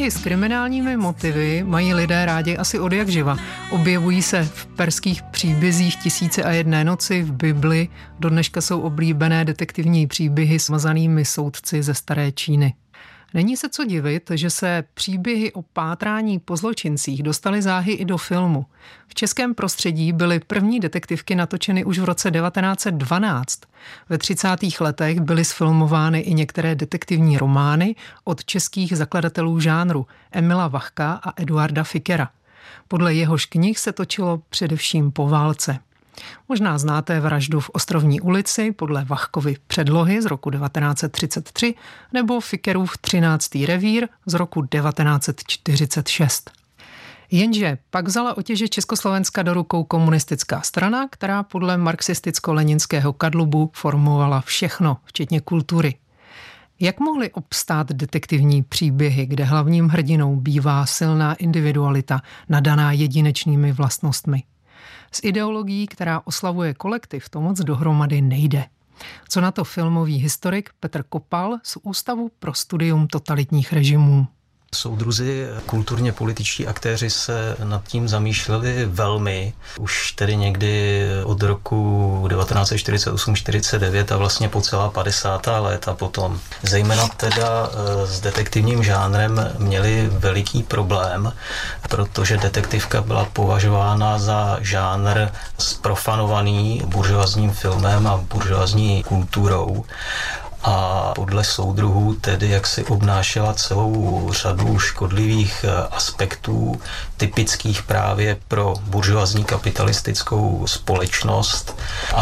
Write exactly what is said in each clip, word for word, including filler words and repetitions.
Příběhy s kriminálními motivy mají lidé rádi asi odjakživa. Objevují se v perských příbězích Tisíce a jedné noci, v Bibli. Do dneška jsou oblíbené detektivní příběhy s mazanými soudci ze staré Číny. Není se co divit, že se příběhy o pátrání po zločincích dostaly záhy i do filmu. V českém prostředí byly první detektivky natočeny už v roce devatenáct set dvanáct. Ve třicátých letech byly sfilmovány i některé detektivní romány od českých zakladatelů žánru Emila Vachka a Eduarda Fikera. Podle jehož knih se točilo především po válce. Možná znáte Vraždu v Ostrovní ulici podle Vachkovy Předlohy z roku devatenáct set třicet tři nebo Fikerův třináctý revír z roku devatenáct set čtyřicet šest. Jenže pak vzala otěže Československa do rukou komunistická strana, která podle marxisticko-leninského kadlubu formovala všechno, včetně kultury. Jak mohly obstát detektivní příběhy, kde hlavním hrdinou bývá silná individualita, nadaná jedinečnými vlastnostmi? S ideologií, která oslavuje kolektiv, to moc dohromady nejde. Co na to filmový historik Petr Kopal z Ústavu pro studium totalitních režimů. Soudruzi, kulturně političtí aktéři se nad tím zamýšleli velmi. Už tedy někdy od roku devatenáct set čtyřicet osm čtyřicet devět a vlastně po celá padesátá léta potom. Zejména teda s detektivním žánrem měli veliký problém, protože detektivka byla považována za žánr zprofanovaný buržoazním filmem a buržoazní kulturou. A podle soudruhů tedy jak si obnášela celou řadu škodlivých aspektů, typických právě pro buržoazní kapitalistickou společnost.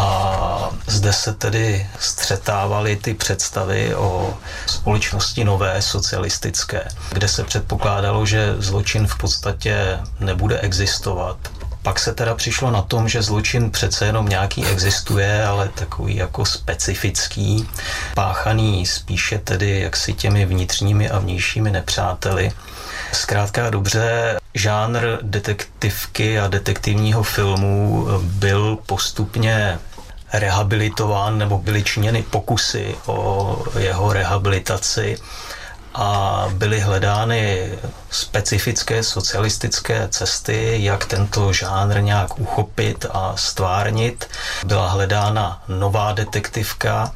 A zde se tedy střetávaly ty představy o společnosti nové socialistické, kde se předpokládalo, že zločin v podstatě nebude existovat. Pak se teda přišlo na tom, že zločin přece jenom nějaký existuje, ale takový jako specifický, páchaný spíše tedy jaksi těmi vnitřními a vnějšími nepřáteli. Zkrátka dobře, žánr detektivky a detektivního filmu byl postupně rehabilitován, nebo byly činěny pokusy o jeho rehabilitaci a byly hledány specifické socialistické cesty, jak tento žánr nějak uchopit a stvárnit. Byla hledána nová detektivka,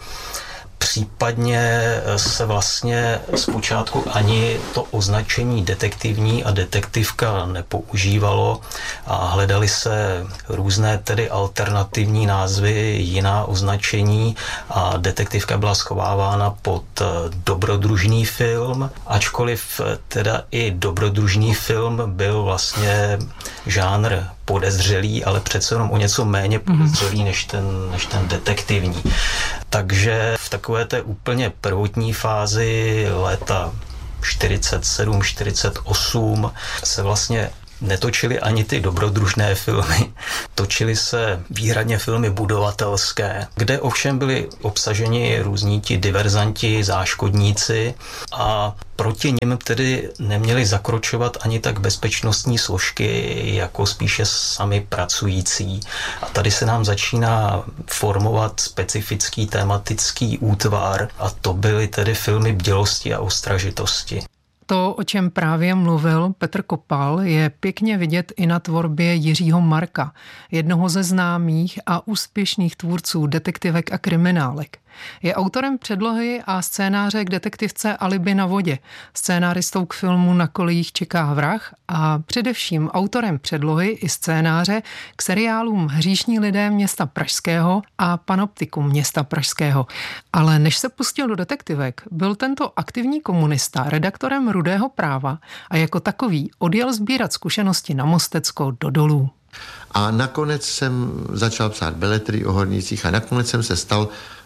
případně se vlastně zpočátku ani to označení detektivní a detektivka nepoužívalo a hledali se různé tedy alternativní názvy, jiná označení a detektivka byla schovávána pod dobrodružný film, ačkoliv teda i dobrodružný film byl vlastně žánr podezřelý, ale přece jenom o něco méně podezřelý než ten, než ten detektivní. Takže v takové té úplně prvotní fázi léta čtyřicet sedm čtyřicet osm se vlastně netočily ani ty dobrodružné filmy. Točily se výhradně filmy budovatelské, kde ovšem byli obsaženi různí ti diverzanti, záškodníci a proti nim tedy neměli zakročovat ani tak bezpečnostní složky, jako spíše sami pracující. A tady se nám začíná formovat specifický tematický útvar a to byly tedy filmy bdělosti a ostražitosti. To, o čem právě mluvil Petr Kopal, je pěkně vidět i na tvorbě Jiřího Marka, jednoho ze známých a úspěšných tvůrců detektivek a kriminálek. Je autorem předlohy a scénáře k detektivce Alibi na vodě, scénáristou k filmu Na kolejích čeká vrah a především autorem předlohy i scénáře k seriálům Hříšní lidé města Pražského a Panoptikum města Pražského. Ale než se pustil do detektivek, byl tento aktivní komunista redaktorem Rudého práva a jako takový odjel sbírat zkušenosti na Mostecko do dolů. A nakonec jsem začal psát beletry o hornících a nakonec jsem se stal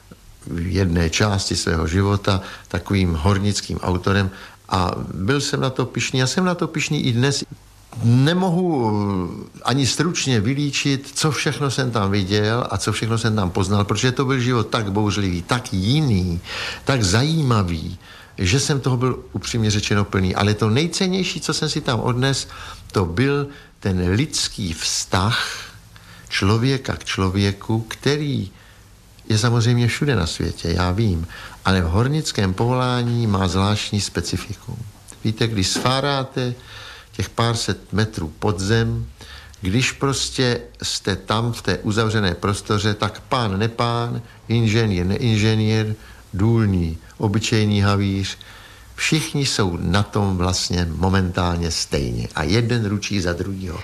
v jedné části svého života takovým hornickým autorem a byl jsem na to pyšný a jsem na to pyšný i dnes. Nemohu ani stručně vylíčit, co všechno jsem tam viděl a co všechno jsem tam poznal, protože to byl život tak bouřlivý, tak jiný, tak zajímavý, že jsem toho byl upřímně řečeno plný. Ale to nejcennější, co jsem si tam odnes, to byl ten lidský vztah člověka k člověku, který je samozřejmě všude na světě, já vím, ale v hornickém povolání má zvláštní specifikum. Víte, když sfáráte těch pár set metrů pod zem, když prostě jste tam v té uzavřené prostoře, tak pán nepán, inženýr neinženýr, důlní, obyčejný havíř, všichni jsou na tom vlastně momentálně stejně a jeden ručí za druhýho.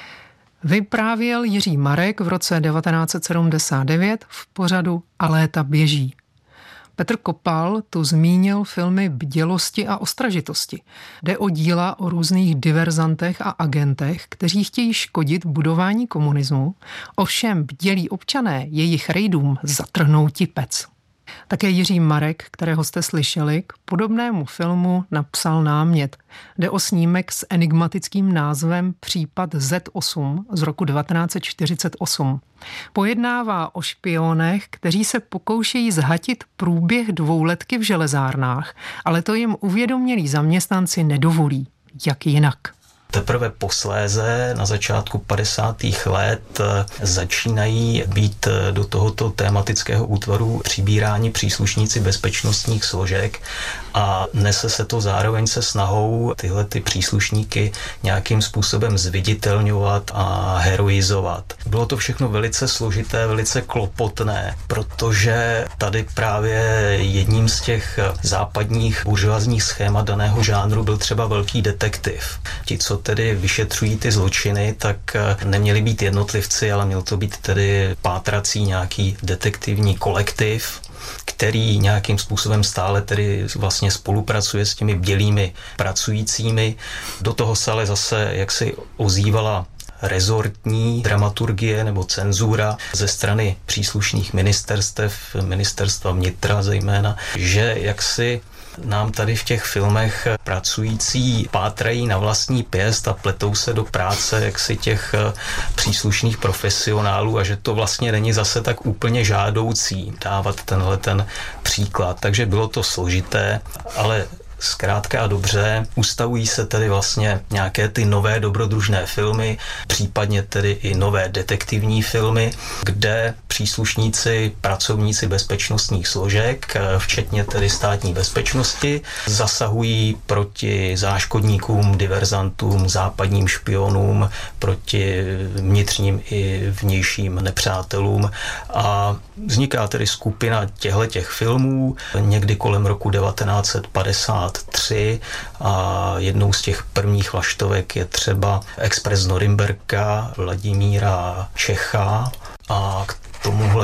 Vyprávěl Jiří Marek v roce devatenáct set sedmdesát devět v pořadu A léta běží. Petr Kopal tu zmínil filmy Bdělosti a ostražitosti. Jde o díla o různých diverzantech a agentech, kteří chtějí škodit budování komunismu, ovšem bdělí občané jejich rejdům zatrhnou tipec. Také Jiří Marek, kterého jste slyšeli, k podobnému filmu napsal námět. Jde o snímek s enigmatickým názvem Případ zet osm z roku devatenáct set čtyřicet osm. Pojednává o špionech, kteří se pokoušejí zhatit průběh dvouletky v železárnách, ale to jim uvědomělí zaměstnanci nedovolí. Jak jinak? Teprve posléze na začátku padesátých let začínají být do tohoto tématického útvaru přibíráni příslušníci bezpečnostních složek a nese se to zároveň se snahou tyhle ty příslušníky nějakým způsobem zviditelňovat a heroizovat. Bylo to všechno velice složité, velice klopotné, protože tady právě jedním z těch západních buržoazních schémat daného žánru byl třeba velký detektiv. Ti, co tedy vyšetřují ty zločiny, tak neměli být jednotlivci, ale měl to být tedy pátrací nějaký detektivní kolektiv, který nějakým způsobem stále tedy vlastně spolupracuje s těmi bdělými pracujícími. Do toho se ale zase jaksi ozývala rezortní dramaturgie nebo cenzura ze strany příslušných ministerstev, ministerstva vnitra zejména, že jaksi nám tady v těch filmech pracující pátrají na vlastní pěst a pletou se do práce jaksi těch příslušných profesionálů a že to vlastně není zase tak úplně žádoucí dávat tenhle ten příklad. Takže bylo to složité, ale zkrátka a dobře, ustavují se tedy vlastně nějaké ty nové dobrodružné filmy, případně tedy i nové detektivní filmy, kde příslušníci, pracovníci bezpečnostních složek, včetně tedy státní bezpečnosti, zasahují proti záškodníkům, diverzantům, západním špionům, proti vnitřním i vnějším nepřátelům a vzniká tedy skupina těchto filmů někdy kolem roku devatenáct set padesát tři a jednou z těch prvních vlaštovek je třeba Expres z Norimberka Vladimíra Čecha a k tomuhle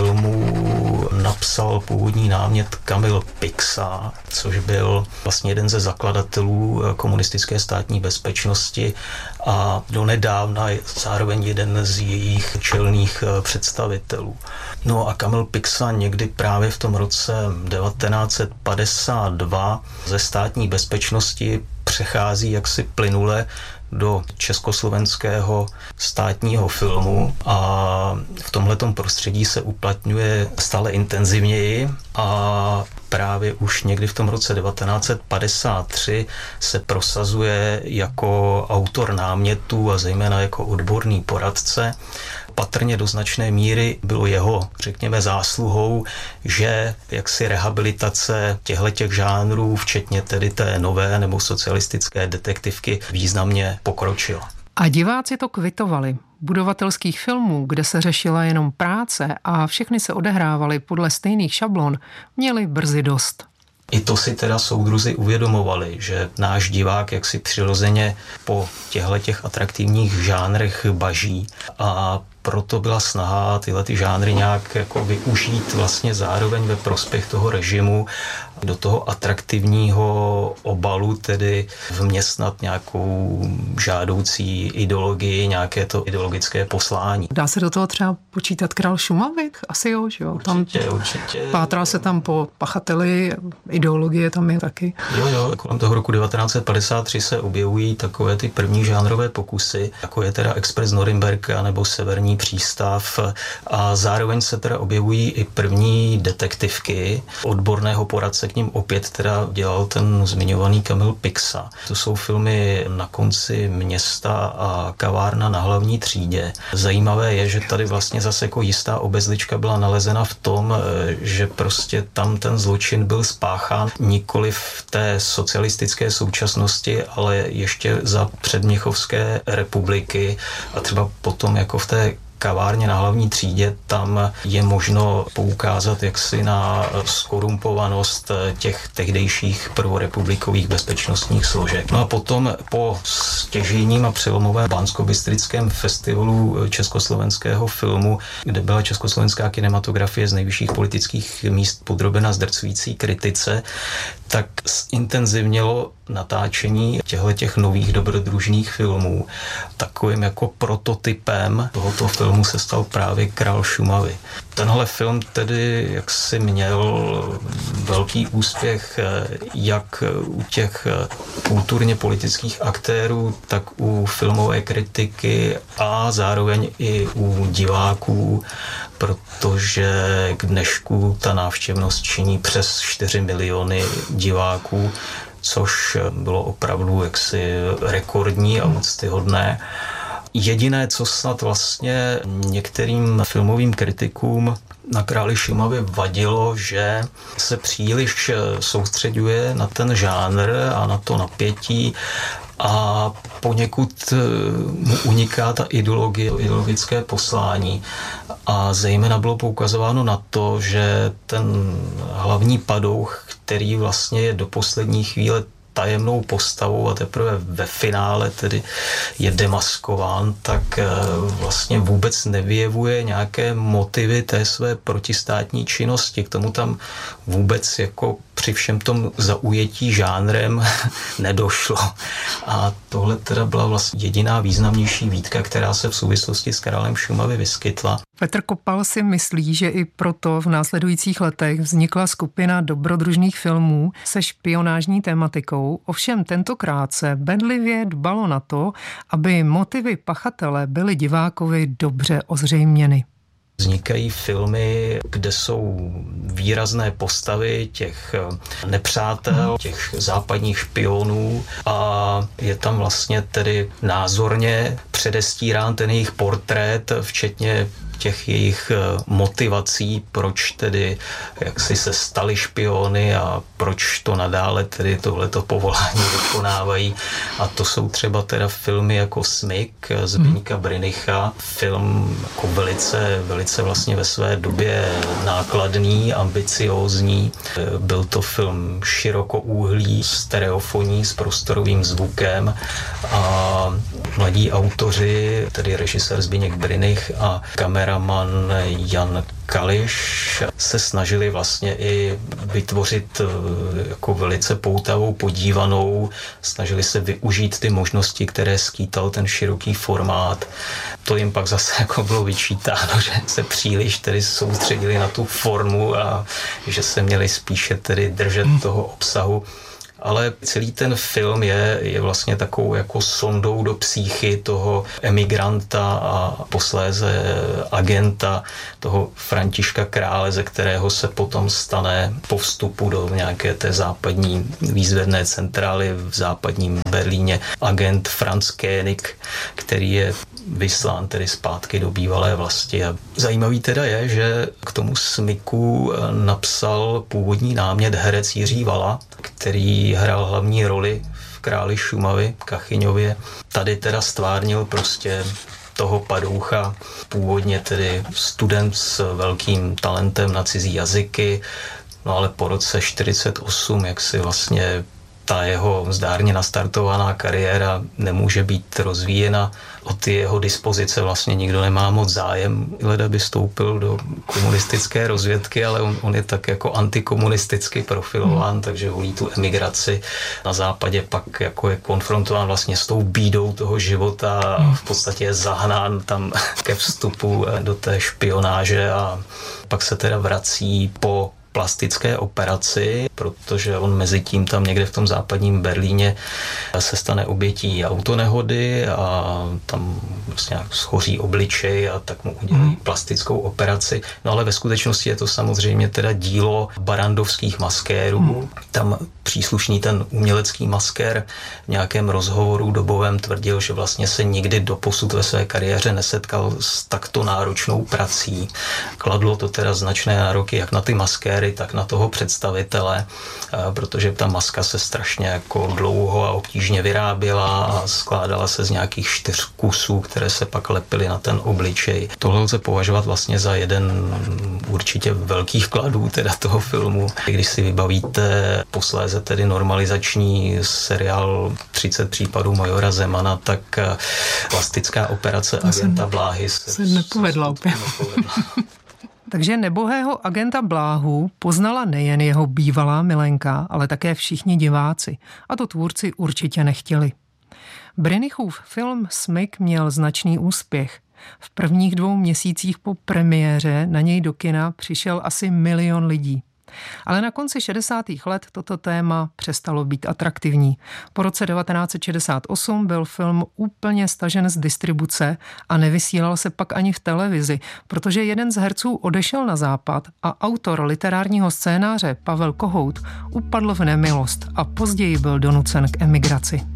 filmu napsal původní námět Kamil Pixa, což byl vlastně jeden ze zakladatelů komunistické státní bezpečnosti a donedávna zároveň jeden z jejich čelných představitelů. No a Kamil Pixa někdy právě v tom roce devatenáct set padesát dva ze státní bezpečnosti přechází jaksi plynule do československého státního filmu a v tomhletom prostředí se uplatňuje stále intenzivněji a právě už někdy v tom roce devatenáct set padesát tři se prosazuje jako autor námětů a zejména jako odborný poradce. Patrně do značné míry bylo jeho, řekněme, zásluhou, že jaksi rehabilitace těchto žánrů, včetně tedy té nové nebo socialistické detektivky, významně pokročila. A diváci to kvitovali. Budovatelských filmů, kde se řešila jenom práce a všechny se odehrávaly podle stejných šablon, měli brzy dost. I to si teda soudruzi uvědomovali, že náš divák jaksi přirozeně po těchto atraktivních žánrech baží a proto byla snaha tyhle ty žánry nějak jako využít vlastně zároveň ve prospěch toho režimu, do toho atraktivního obalu, tedy vměstnat nějakou žádoucí ideologii, nějaké to ideologické poslání. Dá se do toho třeba počítat Král Šumavy? Asi jo, že jo? Určitě, tam určitě. Pátrá se tam po pachateli, ideologie tam je taky. Jo, jo, kolem toho roku devatenáct set padesát tři se objevují takové ty první žánrové pokusy, jako je teda Expres z Norimberka nebo Severní přístav a zároveň se teda objevují i první detektivky odborného poradce, k nim opět teda dělal ten zmiňovaný Kamil Pixa. To jsou filmy Na konci města a Kavárna na hlavní třídě. Zajímavé je, že tady vlastně zase jako jistá obezlička byla nalezena v tom, že prostě tam ten zločin byl spáchán nikoli v té socialistické současnosti, ale ještě za předměchovské republiky a třeba potom jako v té Kavárně na hlavní třídě, tam je možno poukázat jaksi na skorumpovanost těch tehdejších prvorepublikových bezpečnostních složek. No a potom po stěžejním a přelomovém Banskobystrickém festivalu československého filmu, kde byla československá kinematografie z nejvyšších politických míst podrobena zdrcující kritice, tak zintenzivnělo natáčení těchto nových dobrodružných filmů. Takovým jako prototypem tohoto filmu se stal právě Král Šumavy. Tenhle film tedy jaksi měl velký úspěch jak u těch kulturně politických aktérů, tak u filmové kritiky a zároveň i u diváků, protože k dnešku ta návštěvnost činí přes čtyři miliony diváků, což bylo opravdu jaksi rekordní a úctyhodné. Jediné, co snad vlastně některým filmovým kritikům na Králi Šumavy vadilo, že se příliš soustředuje na ten žánr a na to napětí a poněkud mu uniká ta ideologie, ideologické poslání. A zejména bylo poukazováno na to, že ten hlavní padouch, který vlastně je do poslední chvíle tajemnou postavou a teprve ve finále tedy je demaskován, tak vlastně vůbec nevyjevuje nějaké motivy té své protistátní činnosti. K tomu tam vůbec jako při všem tom zaujetí žánrem nedošlo. A tohle teda byla vlastně jediná významnější výtka, která se v souvislosti s Králem Šumavy vyskytla. Petr Kopal si myslí, že i proto v následujících letech vznikla skupina dobrodružných filmů se špionážní tématikou. Ovšem tentokrát se bedlivě dbalo na to, aby motivy pachatele byly divákovi dobře ozřejměny. Vznikají filmy, kde jsou výrazné postavy těch nepřátel, těch západních špionů a je tam vlastně tedy názorně předestírán ten jejich portrét, včetně těch jejich motivací, proč tedy jak si se stali špiony a proč to nadále tedy tohleto povolání vykonávají. A to jsou třeba teda filmy jako Smyk Zbyňka Brynicha, film jako velice, velice vlastně ve své době nákladný, ambiciózní. Byl to film širokoúhlý, stereofonní s prostorovým zvukem a mladí autoři, tedy režisér Zbyněk Brynich a kameraman Jan Kališ se snažili vlastně i vytvořit jako velice poutavou, podívanou, snažili se využít ty možnosti, které skýtal ten široký formát. To jim pak zase jako bylo vyčítáno, že se příliš tedy soustředili na tu formu a že se měli spíše tedy držet toho obsahu. Ale celý ten film je, je vlastně takovou jako sondou do psychy toho emigranta a posléze agenta, toho Františka Krále, ze kterého se potom stane po vstupu do nějaké té západní výzvedné centrály v západním Berlíně agent Franz Koenig, který je vyslán tedy zpátky do bývalé vlasti. A zajímavý teda je, že k tomu Smyku napsal původní námět herec Jiří Vala, který hrál hlavní roli v Králi Šumavy, Kachyňově. Tady teda stvárnil prostě toho padoucha, původně tedy student s velkým talentem na cizí jazyky, no ale po roce čtyřicet osm, jak si vlastně ta jeho zdárně nastartovaná kariéra nemůže být rozvíjena. O ty jeho dispozice vlastně nikdo nemá moc zájem. Leda by vstoupil do komunistické rozvědky, ale on, on je tak jako antikomunisticky profilován, hmm. takže volí tu emigraci. Na západě pak jako je konfrontován vlastně s tou bídou toho života a v podstatě je zahnán tam ke vstupu do té špionáže a pak se teda vrací po plastické operaci, protože on mezi tím tam někde v tom západním Berlíně se stane obětí autonehody a tam vlastně schoří obličej a tak mu udělají hmm. plastickou operaci. No ale ve skutečnosti je to samozřejmě teda dílo barandovských maskérů. Hmm. Tam příslušný ten umělecký maskér v nějakém rozhovoru dobovém tvrdil, že vlastně se nikdy doposud ve své kariéře nesetkal s takto náročnou prací. Kladlo to teda značné nároky jak na ty maskéry, tak na toho představitele, protože ta maska se strašně jako dlouho a obtížně vyráběla a skládala se z nějakých čtyř kusů, které se pak lepily na ten obličej. Tohle lze považovat vlastně za jeden určitě velkých kladů teda toho filmu. Když si vybavíte posléze tedy normalizační seriál třicet případů majora Zemana, tak plastická operace to agenta Bláhy se, se nepovedla úplně. Takže nebohého agenta Bláhu poznala nejen jeho bývalá milenka, ale také všichni diváci. A to tvůrci určitě nechtěli. Brynichův film Smyk měl značný úspěch. V prvních dvou měsících po premiéře na něj do kina přišel asi milion lidí. Ale na konci šedesátých let toto téma přestalo být atraktivní. Po roce devatenáct set šedesát osm byl film úplně stažen z distribuce a nevysílal se pak ani v televizi, protože jeden z herců odešel na západ a autor literárního scénáře Pavel Kohout upadl v nemilost a později byl donucen k emigraci.